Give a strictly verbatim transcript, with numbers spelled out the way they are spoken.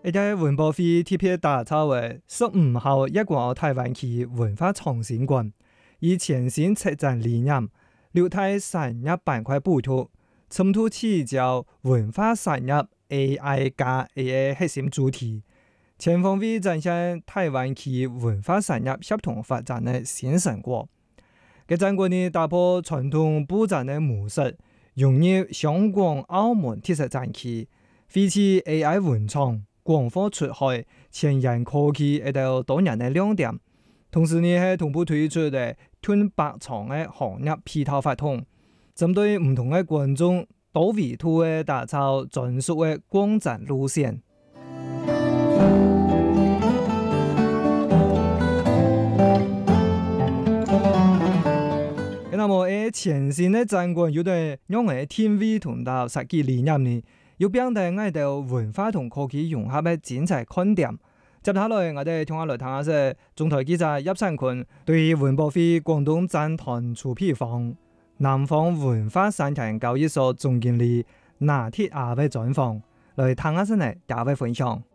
一個文博會特別打造為十五號一個台灣區文化創新館，以全新策展理念，留待產業板塊補貼，深度聚焦文化產業 A I 加 A I 核心主題，全方位展現台灣區文化產業協同發展的新成果。嘅展館呢，打破傳統布展的模式，融入香港、澳門特色展區，飛起 A I 文創。廣貨出海、前沿科技一道多年的亮點，同時呢係同步推出嘅吞百場嘅行業配套活動，針對唔同嘅觀眾多維度嘅打造專屬嘅逛展路線。咁那麼喺前線嘅展館有啲用嘅天威同到設計理念呢？要表達我哋文化同科技融合嘅精彩看點。接下來我哋聽下來睇下先，中台記者葉山坤對文博會廣東展團主辦方南方文化產權交易所總經理拿鐵亞嘅專訪，來聽下先嚟，大家分享。